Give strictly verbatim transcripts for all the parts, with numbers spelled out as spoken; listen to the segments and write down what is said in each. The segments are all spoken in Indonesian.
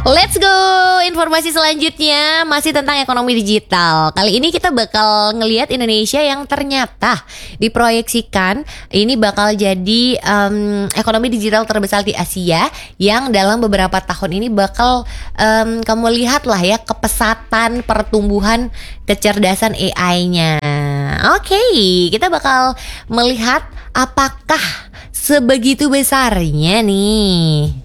Let's go. Informasi selanjutnya masih tentang ekonomi digital. Kali ini kita bakal ngelihat Indonesia yang ternyata diproyeksikan ini bakal jadi um, ekonomi digital terbesar di Asia, yang dalam beberapa tahun ini bakal um, kamu lihat lah ya kepesatan pertumbuhan kecerdasan A I-nya. Oke, okay, kita bakal melihat apakah sebegitu besarnya nih.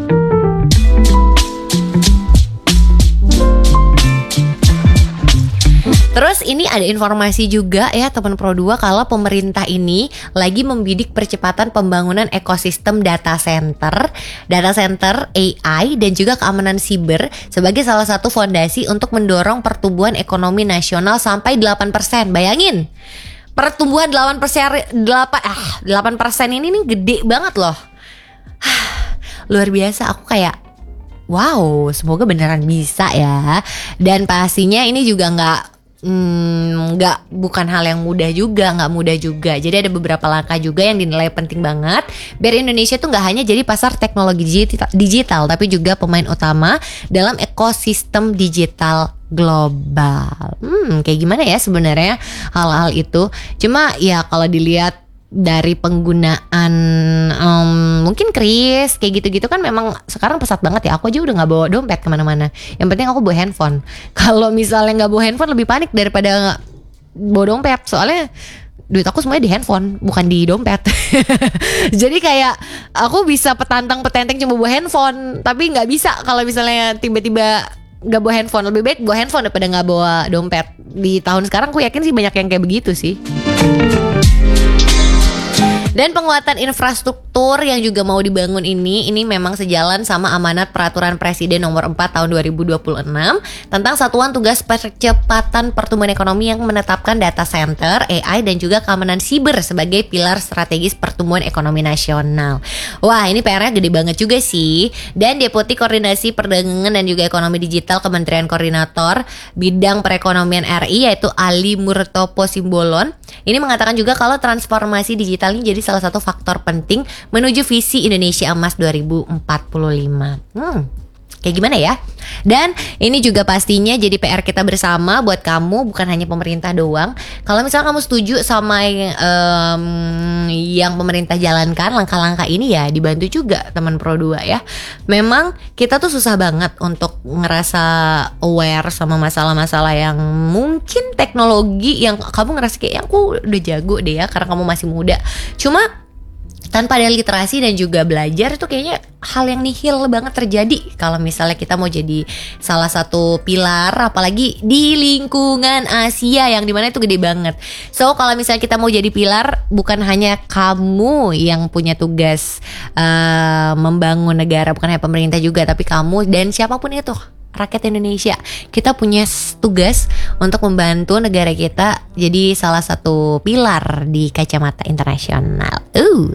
Terus ini ada informasi juga ya teman Pro dua, kalau pemerintah ini lagi membidik percepatan pembangunan ekosistem data center, data center A I dan juga keamanan siber sebagai salah satu fondasi untuk mendorong pertumbuhan ekonomi nasional sampai delapan persen. Bayangin, pertumbuhan delapan persen, delapan, ah, delapan persen ini nih gede banget loh. Luar biasa, aku kayak wow, semoga beneran bisa ya. Dan pastinya ini juga nggak Hmm, nggak bukan hal yang mudah juga, nggak mudah juga. Jadi ada beberapa langkah juga yang dinilai penting banget biar Indonesia tuh nggak hanya jadi pasar teknologi digital, digital, tapi juga pemain utama dalam ekosistem digital global. Hmm, kayak gimana ya sebenarnya hal-hal itu? Cuma ya kalau dilihat dari penggunaan um, mungkin kris kayak gitu-gitu kan memang sekarang pesat banget ya. Aku aja udah nggak bawa dompet kemana-mana. Yang penting aku bawa handphone. Kalau misalnya nggak bawa handphone lebih panik daripada bawa dompet. Soalnya duit aku semuanya di handphone, bukan di dompet. Jadi kayak aku bisa petantang-petenteng cuma bawa handphone, tapi nggak bisa kalau misalnya tiba-tiba nggak bawa handphone. Lebih baik bawa handphone daripada nggak bawa dompet. Di tahun sekarang aku yakin sih banyak yang kayak begitu sih. Dan penguatan infrastruktur yang juga mau dibangun ini Ini memang sejalan sama amanat peraturan Presiden nomor empat tahun dua ribu dua puluh enam tentang Satuan Tugas Percepatan Pertumbuhan Ekonomi yang menetapkan data center, A I dan juga keamanan siber sebagai pilar strategis pertumbuhan ekonomi nasional. Wah, ini P R-nya gede banget juga sih. Dan Deputi Koordinasi Perdagangan dan juga Ekonomi Digital Kementerian Koordinator Bidang Perekonomian R I yaitu Ali Murtopo Simbolon ini mengatakan juga kalau transformasi digital ini jadi salah satu faktor penting menuju visi Indonesia Emas dua ribu empat puluh lima. Hmm, kayak gimana ya? Dan ini juga pastinya jadi P R kita bersama buat kamu, bukan hanya pemerintah doang. Kalau misalnya kamu setuju sama um, yang pemerintah jalankan, langkah-langkah ini ya dibantu juga teman Pro dua ya. Memang kita tuh susah banget untuk ngerasa aware sama masalah-masalah yang mungkin teknologi yang kamu ngerasa kayak aku udah jago deh ya karena kamu masih muda. Cuma tanpa ada literasi dan juga belajar itu kayaknya hal yang nihil banget terjadi kalau misalnya kita mau jadi salah satu pilar, apalagi di lingkungan Asia yang dimana itu gede banget. So kalau misalnya kita mau jadi pilar, bukan hanya kamu yang punya tugas uh, membangun negara, bukan hanya pemerintah juga, tapi kamu dan siapapun itu rakyat Indonesia, kita punya tugas untuk membantu negara kita jadi salah satu pilar di kacamata internasional. Uh